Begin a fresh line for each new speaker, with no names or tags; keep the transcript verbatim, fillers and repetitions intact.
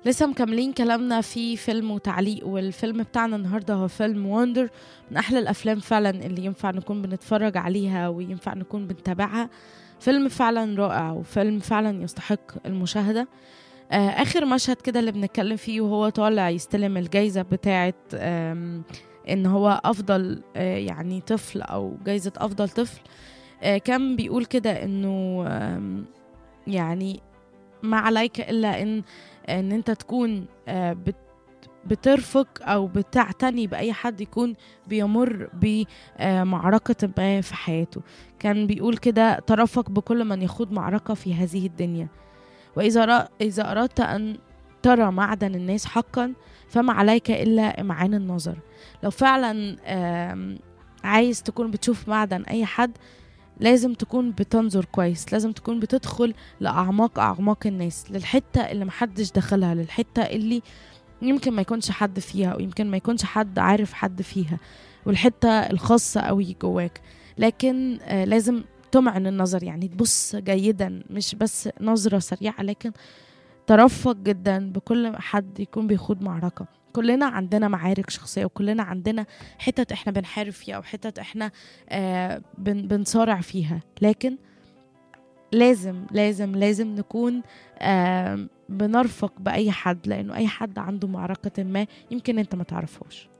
لسه مكملين كلامنا في فيلم وتعليق، والفيلم بتاعنا النهاردة هو فيلم وندر. من أحلى الأفلام فعلا اللي ينفع نكون بنتفرج عليها وينفع نكون بنتابعها. فيلم فعلا رائع وفيلم فعلا يستحق المشاهدة. آه آخر مشهد كده اللي بنتكلم فيه وهو طالع يستلم الجايزة بتاعة آم، إن هو أفضل آه يعني طفل، أو جايزة أفضل طفل. آه كان بيقول كده إنه آم، يعني ما عليك إلا إن إن أنت تكون آه، بت بترفق أو بتعتني بأي حد يكون بيمر بمعركة ما في حياته. كان بيقول كده: ترفق بكل من يخوض معركة في هذه الدنيا، وإذا رأ إذا أردت أن ترى معدن الناس حقا فما عليك إلا إمعان النظر. لو فعلا آم، عايز تكون بتشوف معدن أي حد، لازم تكون بتنظر كويس، لازم تكون بتدخل لأعماق أعماق الناس، للحتة اللي محدش دخلها، للحتة اللي يمكن ما يكونش حد فيها، أو يمكن ما يكونش حد عارف حد فيها، والحتة الخاصة قوي جواك. لكن آه لازم تمعن النظر، يعني تبص جيدا، مش بس نظرة سريعة، لكن ترفق جدا بكل حد يكون بيخوض معركة. كلنا عندنا معارك شخصية، وكلنا عندنا حتت احنا بنحارب فيها، او حتت احنا آه بن بنصارع فيها. لكن لازم لازم لازم نكون آه بنرفق بأي حد، لأنه أي حد عنده معركة ما يمكن انت ما تعرفهاش.